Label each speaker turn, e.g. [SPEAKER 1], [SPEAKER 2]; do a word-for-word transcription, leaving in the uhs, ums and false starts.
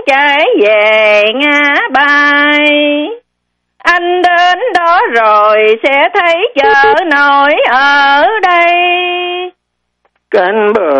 [SPEAKER 1] chạy về ngã Bài. Anh đến đó rồi sẽ thấy chợ nổi ở đây.
[SPEAKER 2] Cánh bờ